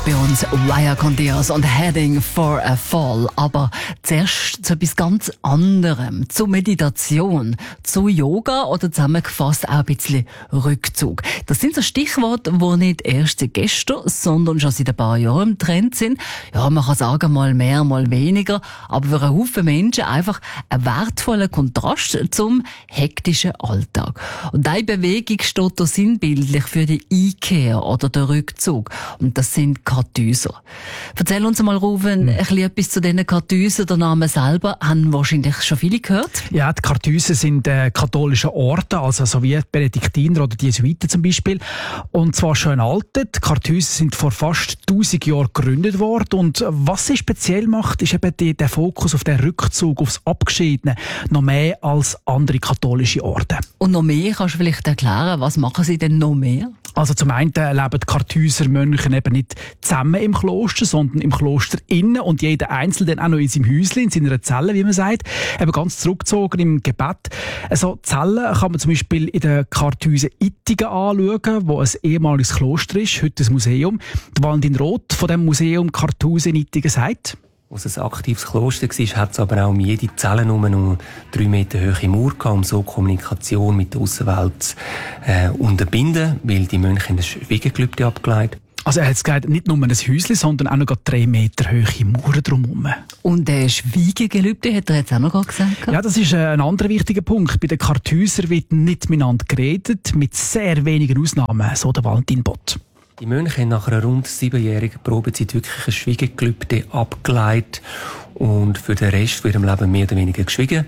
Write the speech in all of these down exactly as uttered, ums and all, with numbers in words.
bei uns Wire Condios und Heading for a Fall. Aber zuerst zu etwas ganz anderem. Zu Meditation, zu Yoga oder zusammengefasst auch ein bisschen Rückzug. Das sind so Stichworte, die nicht erst seit gestern, sondern schon seit ein paar Jahren im Trend sind. Ja, man kann sagen, mal mehr, mal weniger. Aber für einen Haufen Menschen einfach ein wertvoller Kontrast zum hektischen Alltag. Und diese Bewegung steht da sinnbildlich für die Einkehr oder den Rückzug. Und das sind Kartäuser. Erzähl uns mal, Ruven, mhm. ein bisschen etwas zu diesen Kartäusern. Der Name selber haben wahrscheinlich schon viele gehört. Ja, die Kartäuser sind äh, katholische Orden, also so wie die Benediktiner oder die Jesuiten zum Beispiel. Und zwar schon alte. Die Kartäuser sind vor fast tausend Jahren gegründet worden. Und was sie speziell macht, ist eben die, der Fokus auf den Rückzug, aufs Abgeschiedene, noch mehr als andere katholische Orden. Und noch mehr, kannst du vielleicht erklären, was machen sie denn noch mehr? Also zum einen leben die Kartäuser Mönche eben nicht zusammen im Kloster, sondern im Kloster innen und jeder Einzelne dann auch noch in seinem Häuschen, in seiner Zelle, wie man sagt, eben ganz zurückgezogen im Gebet. Also Zellen kann man zum Beispiel in der Kartäuser Ittigen anschauen, wo ein ehemaliges Kloster ist, heute ein Museum. Der Valentin Roth von dem Museum Kartäuser in Ittigen sagt: Als es ein aktives Kloster war, hat es aber auch um jede Zelle nur noch drei Meter hohe Mauer gehabt, um so Kommunikation mit der Aussenwelt zu äh, unterbinden, weil die Mönche ein Schwiegergelübde abgelegt. Also er hat gesagt, nicht nur ein Häuschen, sondern auch noch drei Meter hohe Mauern drumherum. Und der Schwiegergelübde hat er jetzt auch noch gerade gesagt? Ja, das ist ein anderer wichtiger Punkt. Bei den Kartäusern wird nicht miteinander geredet, mit sehr wenigen Ausnahmen, so der Valentin Bott. Die Mönche haben nach einer rund siebenjährigen Probezeit wirklich ein Schwiegergelübde abgeleitet und für den Rest von ihrem Leben mehr oder weniger geschwiegen.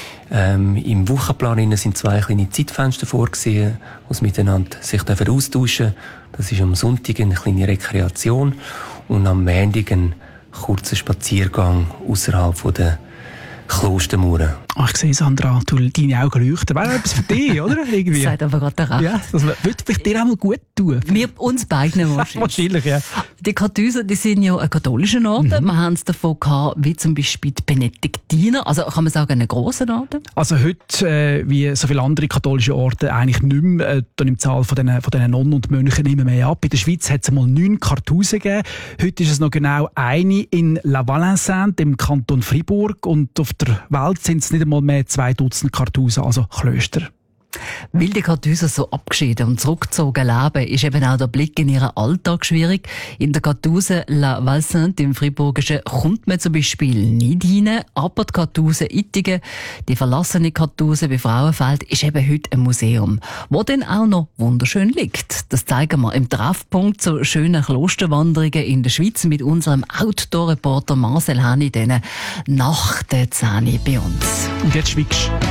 Ähm, Im Wochenplan sind zwei kleine Zeitfenster vorgesehen, wo sie miteinander sich austauschen dürfen. Das ist am Sonntag eine kleine Rekreation und am Montag ein kurzer Spaziergang außerhalb der Klostermauern. Ach, ich sehe, Sandra, du, deine Augen leuchten. Wäre etwas für dich, oder? Irgendwie. Das sagt aber gerade der Recht. Ja, das würde vielleicht dir auch mal gut tun. Wir uns beiden wahrscheinlich. Wahrscheinlich, ja. Die Kartäuser, die sind ja ein katholischer Orden. Mhm. Wir haben es davon gehabt, wie zum Beispiel die Benediktiner. Also kann man sagen, einen grossen Orden? Also heute, äh, wie so viele andere katholische Orden, eigentlich nicht mehr. Äh, da nimmt die Zahl von diesen, von diesen Nonnen und Mönchen immer mehr ab. In der Schweiz hat es einmal neun Kartäuser gegeben. Heute ist es noch genau eine in La Valenciennes, im Kanton Fribourg. Und auf der Welt sind es nicht einmal mehr zwei Dutzend Kartäuser, also Klöster. Weil die Kartäuser so abgeschieden und zurückgezogen leben, ist eben auch der Blick in ihren Alltag schwierig. In der Kartäuser La Valenciennes, im Friburgischen, kommt man zum Beispiel nicht rein, aber die Kartäuser Ittigen, die verlassene Kartäuser bei Frauenfeld, ist eben heute ein Museum, wo dann auch noch wunderschön liegt. Das zeigen wir im Treffpunkt zu schönen Klosterwanderungen in der Schweiz mit unserem Outdoor-Reporter Marcel Henny, denen nach der Zähne bei uns. Und jetzt schwiegst du.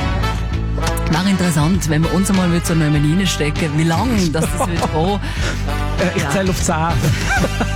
Wäre interessant, wenn wir uns einmal so reinstecken, wie lange das, das wird gehen. Ich zähle auf zehn.